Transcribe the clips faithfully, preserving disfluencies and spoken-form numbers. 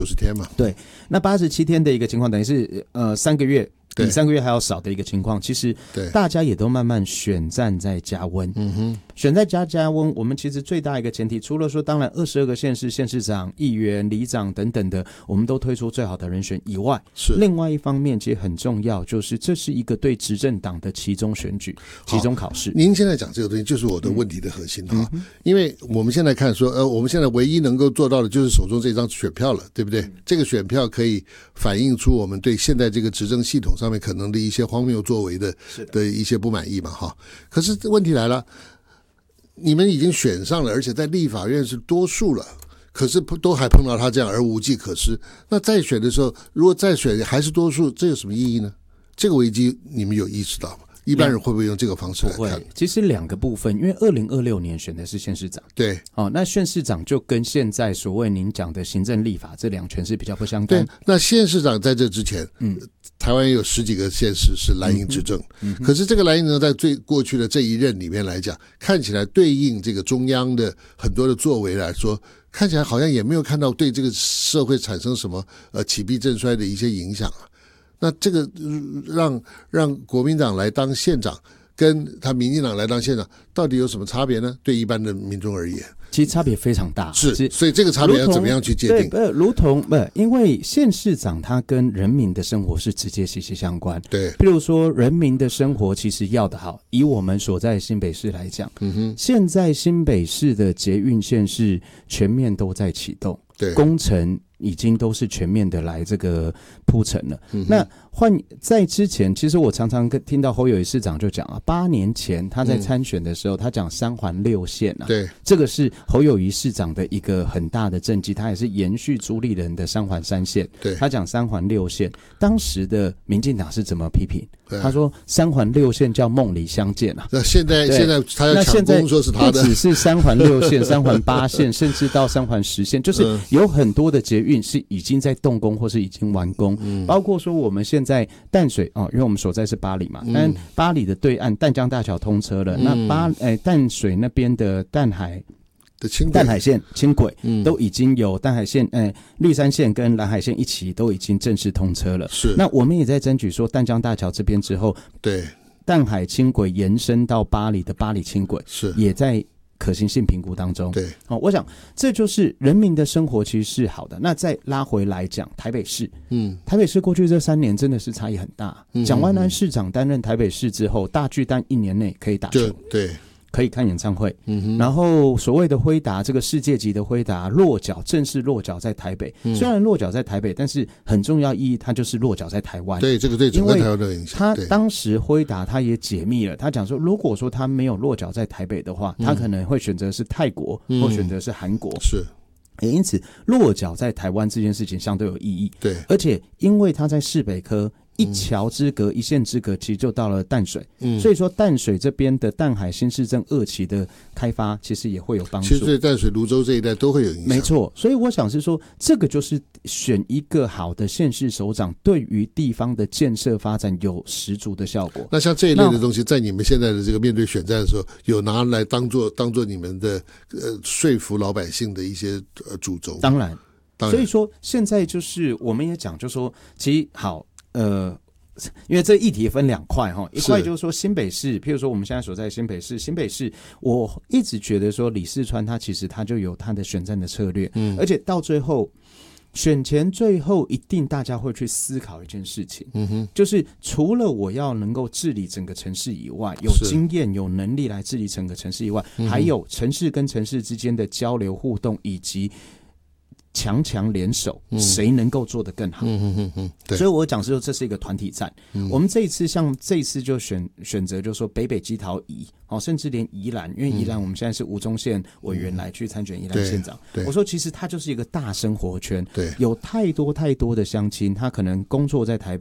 九十天嘛。 对，那八十七天的一个情况，等于是呃三个月。比三个月还要少的一个情况，其实大家也都慢慢选战在加温。嗯哼，选在加加温，我们其实最大一个前提，除了说当然二十二个县市县市长、议员、里长等等的，我们都推出最好的人选以外，是另外一方面，其实很重要，就是这是一个对执政党的期中选举、期中考试。 您现在讲这个东西，就是我的问题的核心哈、嗯，因为我们现在看说，呃，我们现在唯一能够做到的就是手中这张选票了，对不对？嗯、这个选票可以反映出我们对现在这个执政系统上面可能的一些荒谬作为 的, 的一些不满意嘛哈。可是问题来了，你们已经选上了，而且在立法院是多数了，可是都还碰到他这样而无计可施。那再选的时候，如果再选还是多数，这有什么意义呢？这个危机你们有意识到吗？一般人会不会用这个方式来看？ 不会，其实两个部分，因为二零二六年选的是县市长， 对， 哦，那县市长就跟现在所谓您讲的行政立法这两权是比较不相干。 对，那县市长在这之前，嗯，台湾有十几个县市是蓝营执政，嗯，可是这个蓝营呢，在最过去的这一任里面来讲，看起来对应这个中央的很多的作为来说，看起来好像也没有看到对这个社会产生什么呃起弊振衰的一些影响啊。那这个让让国民党来当县长，跟他民进党来当县长，到底有什么差别呢？对一般的民众而言， 其实差别非常大。 是，所以这个差别要怎么样去界定？ 对，呃，如同不，因为县市长他跟人民的生活是直接息息相关。 对， 譬如说人民的生活其实要得好，以我们所在新北市来讲，嗯哼，现在新北市的捷运线是全面都在启动，对，工程已经都是全面的来这个铺陈了。嗯、那换在之前，其实我常常跟听到侯友宜市长就讲啊，八年前他在参选的时候，嗯、他讲三环六线啊，对，这个是侯友宜市长的一个很大的政绩，他也是延续朱立伦的三环三线，对，他讲三环六线，当时的民进党是怎么批评？他说三环六线叫梦里相见啊。 那现在现在他要抢攻说是他的， 不只是三环六线、三环八线，甚至到三环十线，就是有很多的捷运是已经在动工或是已经完工，嗯、包括说我们现在淡水哦，因为我们所在是八里嘛，但八里的对岸淡江大桥通车了，嗯、那八哎淡水那边的淡海。淡海线轻轨、嗯、都已经有淡海线、呃、绿山线跟蓝海线一起都已经正式通车了。是，那我们也在争取说淡江大桥这边之后，对淡海轻轨延伸到八里的八里轻轨，是也在可行性评估当中。对，哦，我想这就是人民的生活其实是好的。那再拉回来讲台北市，嗯，台北市过去这三年真的是差异很大。蒋、嗯、万安市长担任台北市之后，大巨蛋一年内可以打球，对。可以看演唱会，嗯、然后所谓的辉达，这个世界级的辉达落脚正式落脚在台北、嗯，虽然落脚在台北，但是很重要意义，它就是落脚在台湾。对，这个对整个台湾的影响。他当时辉达他也解密了，他讲说，如果说他没有落脚在台北的话，嗯、他可能会选择是泰国，嗯、或选择是韩国。是。也因此，落脚在台湾这件事情相对有意义。对，而且因为他在市北科。一桥之隔，一线之隔，其实就到了淡水。嗯，所以说淡水这边的淡海新市镇二期的开发，其实也会有帮助。其实对淡水、泸州这一带都会有影响。没错，所以我想是说，这个就是选一个好的县市首长，对于地方的建设发展有十足的效果。那像这一类的东西，在你们现在的这个面对选战的时候，有拿来当做当做你们的呃说服老百姓的一些呃主轴。当然，当然，所以说现在就是我们也讲，就说其实好。呃，因为这议题分两块哈，一块就是说新北市，譬如说我们现在所在新北市，新北市，我一直觉得说李四川他其实他就有他的选战的策略，嗯，而且到最后选前最后一定大家会去思考一件事情，嗯哼，就是除了我要能够治理整个城市以外，有经验有能力来治理整个城市以外，还有城市跟城市之间的交流互动以及。强强联手，谁能够做得更好？嗯嗯嗯嗯，所以我讲说这是一个团体战。嗯、我们这一次像这一次就选选择，就是说北北基桃宜，哦，甚至连宜兰，因为宜兰我们现在是吴宗宪委员来去参选宜兰县长。嗯、我说其实它就是一个大生活圈，对，有太多太多的乡亲，他可能工作在台北。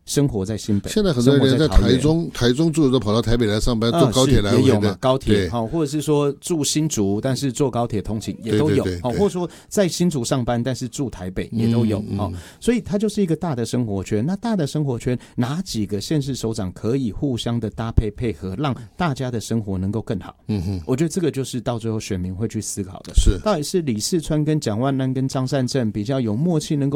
生活在新北， 现在很多人在台中，台中住都跑到台北来上班，坐高铁来回的， 也有嘛，高铁好，或者是说住新竹，但是坐高铁通勤也都有，好，或者说在新竹上班，但是住台北也都有，好，所以它就是一个大的生活圈。那大的生活圈，哪几个县市首长可以互相的搭配配合，让大家的生活能够更好？嗯哼，我觉得这个就是到最后选民会去思考的， 是到底是李四川跟蒋万安跟张善政比较有默契，能够